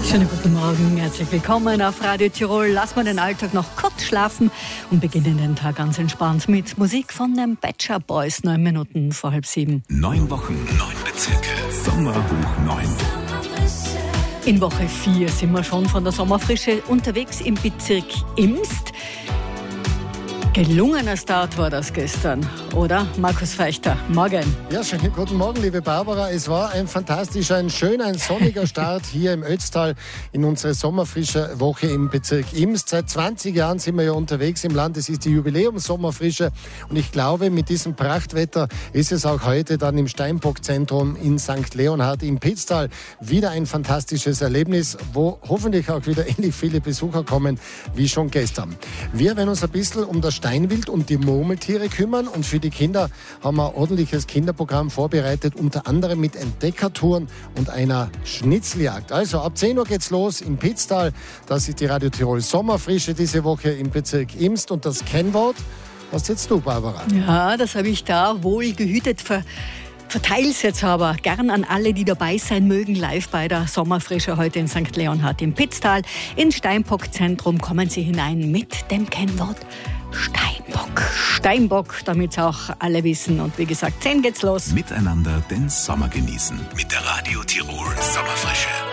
Schönen guten Morgen, herzlich willkommen auf Radio Tirol. Lassen wir den Alltag noch kurz schlafen und beginnen den Tag ganz entspannt mit Musik von den Bad Boys. 9 Minuten vor 6:30. 9 Wochen, 9 Bezirke, Sommer hoch 9. In Woche 4 sind wir schon von der Sommerfrische unterwegs im Bezirk Imst. Gelungener Start war das gestern, oder? Markus Feichter, morgen. Ja, schönen guten Morgen, liebe Barbara. Es war ein fantastischer, ein schöner, ein sonniger Start hier im Ötztal in unsere Sommerfrische Woche im Bezirk Imst. Seit 20 Jahren sind wir ja unterwegs im Land. Es ist die Jubiläumssommerfrische und ich glaube, mit diesem Prachtwetter ist es auch heute dann im Steinbock-Zentrum in St. Leonhard im Pitztal wieder ein fantastisches Erlebnis, wo hoffentlich auch wieder ähnlich viele Besucher kommen wie schon gestern. Wir werden uns ein bisschen um das Steinwild und die Murmeltiere kümmern und für die Kinder haben wir ein ordentliches Kinderprogramm vorbereitet, unter anderem mit Entdeckertouren und einer Schnitzeljagd. Also ab 10 Uhr geht's los im Pitztal. Das ist die Radio Tirol Sommerfrische diese Woche im Bezirk Imst und das Kennwort, was setzt du, Barbara? Ja, das habe ich da wohl gehütet verteil's jetzt aber gern an alle, die dabei sein mögen, live bei der Sommerfrische heute in St. Leonhard im Pitztal. Ins Steinbock-Zentrum kommen Sie hinein mit dem Kennwort Steinbock. Steinbock, damit es auch alle wissen. Und wie gesagt, 10 geht's los. Miteinander den Sommer genießen mit der Radio Tirol Sommerfrische.